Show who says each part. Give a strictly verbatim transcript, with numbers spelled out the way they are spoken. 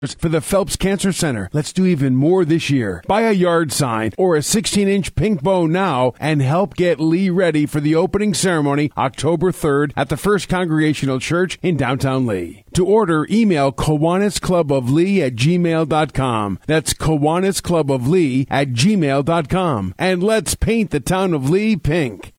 Speaker 1: For the Phelps Cancer Center, let's do even more this year. Buy a yard sign or a sixteen-inch pink bow now and help get Lee ready for the opening ceremony October third at the First Congregational Church in downtown Lee. To order, email Kiwanis Club of Lee at gmail dot com. That's Kiwanis Club of Lee at gmail dot com. And let's paint the town of Lee pink.